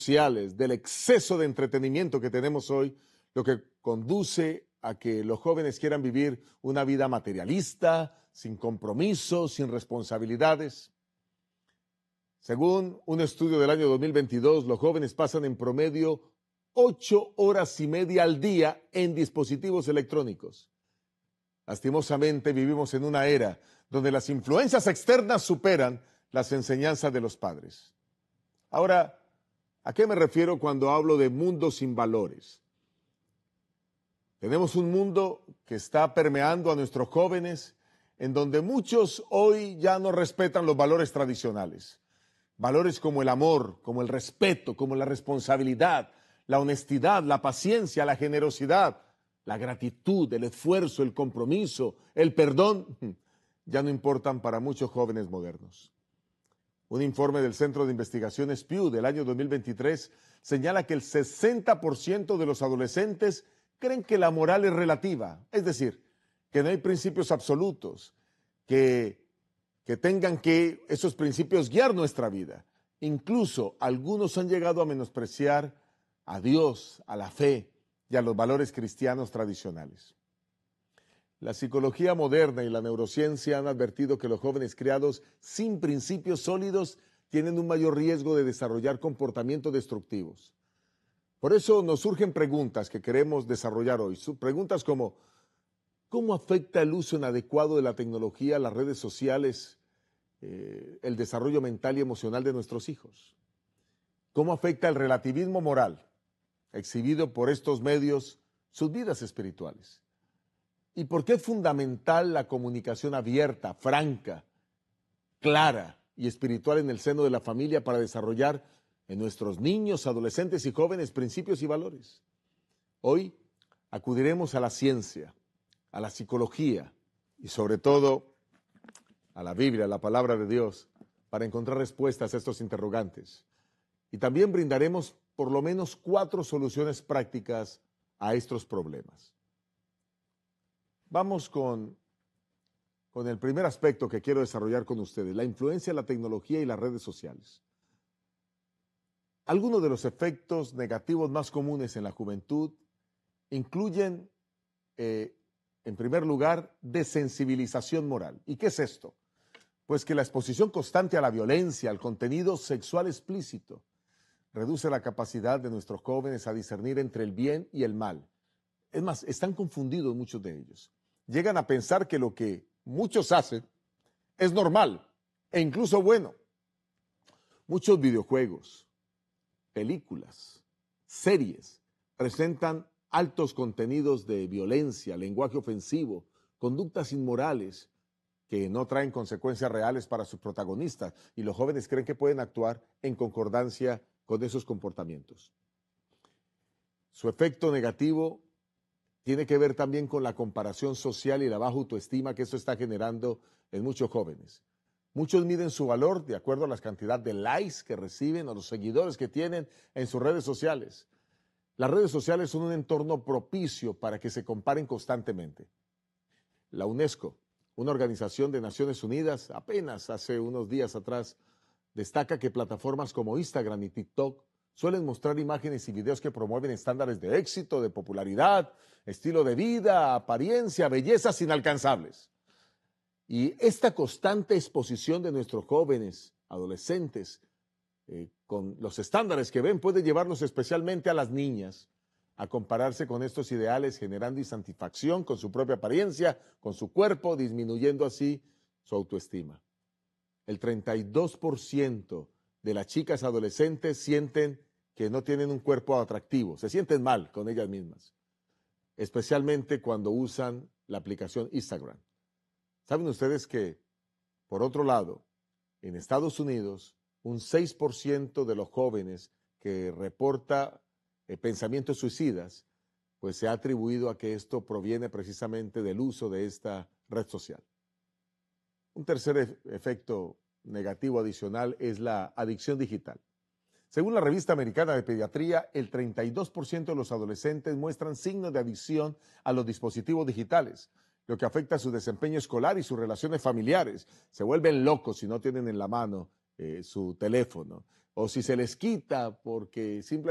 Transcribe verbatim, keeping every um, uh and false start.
sociales, del exceso de entretenimiento que tenemos hoy, lo que conduce a que los jóvenes quieran vivir una vida materialista, sin compromisos, sin responsabilidades. Según un estudio del año dos mil veintidós, los jóvenes pasan en promedio ocho horas y media al día en dispositivos electrónicos. Lastimosamente vivimos en una era donde las influencias externas superan las enseñanzas de los padres. Ahora, ¿a qué me refiero cuando hablo de mundo sin valores? Tenemos un mundo que está permeando a nuestros jóvenes, en donde muchos hoy ya no respetan los valores tradicionales. Valores como el amor, como el respeto, como la responsabilidad, la honestidad, la paciencia, la generosidad, la gratitud, el esfuerzo, el compromiso, el perdón, ya no importan para muchos jóvenes modernos. Un informe del Centro de Investigaciones Pew del año dos mil veintitrés señala que el sesenta por ciento de los adolescentes creen que la moral es relativa, es decir, que no hay principios absolutos, que, que tengan que esos principios guiar nuestra vida. Incluso algunos han llegado a menospreciar a Dios, a la fe y a los valores cristianos tradicionales. La psicología moderna y la neurociencia han advertido que los jóvenes criados sin principios sólidos tienen un mayor riesgo de desarrollar comportamientos destructivos. Por eso nos surgen preguntas que queremos desarrollar hoy. Preguntas como, ¿cómo afecta el uso inadecuado de la tecnología, las redes sociales, eh, el desarrollo mental y emocional de nuestros hijos? ¿Cómo afecta el relativismo moral exhibido por estos medios sus vidas espirituales? ¿Y por qué es fundamental la comunicación abierta, franca, clara y espiritual en el seno de la familia para desarrollar en nuestros niños, adolescentes y jóvenes principios y valores? Hoy acudiremos a la ciencia, a la psicología y sobre todo a la Biblia, a la palabra de Dios, para encontrar respuestas a estos interrogantes. Y también brindaremos por lo menos cuatro soluciones prácticas a estos problemas. Vamos con, con el primer aspecto que quiero desarrollar con ustedes, la influencia de la tecnología y las redes sociales. Algunos de los efectos negativos más comunes en la juventud incluyen, eh, en primer lugar, desensibilización moral. ¿Y qué es esto? Pues que la exposición constante a la violencia, al contenido sexual explícito, reduce la capacidad de nuestros jóvenes a discernir entre el bien y el mal. Es más, están confundidos muchos de ellos. Llegan a pensar que lo que muchos hacen es normal e incluso bueno. Muchos videojuegos, películas, series presentan altos contenidos de violencia, lenguaje ofensivo, conductas inmorales que no traen consecuencias reales para sus protagonistas y los jóvenes creen que pueden actuar en concordancia con esos comportamientos. Su efecto negativo tiene que ver también con la comparación social y la baja autoestima que eso está generando en muchos jóvenes. Muchos miden su valor de acuerdo a la cantidad de likes que reciben o los seguidores que tienen en sus redes sociales. Las redes sociales son un entorno propicio para que se comparen constantemente. La UNESCO, una organización de Naciones Unidas, apenas hace unos días atrás, destaca que plataformas como Instagram y TikTok suelen mostrar imágenes y videos que promueven estándares de éxito, de popularidad, estilo de vida, apariencia, bellezas inalcanzables. Y esta constante exposición de nuestros jóvenes, adolescentes, eh, con los estándares que ven, puede llevarlos especialmente a las niñas a compararse con estos ideales, generando insatisfacción con su propia apariencia, con su cuerpo, disminuyendo así su autoestima. El treinta y dos por ciento de las chicas adolescentes sienten que no tienen un cuerpo atractivo, se sienten mal con ellas mismas, especialmente cuando usan la aplicación Instagram. ¿Saben ustedes que, por otro lado, en Estados Unidos, un seis por ciento de los jóvenes que reporta eh, pensamientos suicidas, pues se ha atribuido a que esto proviene precisamente del uso de esta red social? Un tercer e- efecto negativo adicional es la adicción digital. Según la revista americana de pediatría, el treinta y dos por ciento de los adolescentes muestran signos de adicción a los dispositivos digitales, lo que afecta a su desempeño escolar y sus relaciones familiares. Se vuelven locos si no tienen en la mano eh, su teléfono. o si se les quita porque simplemente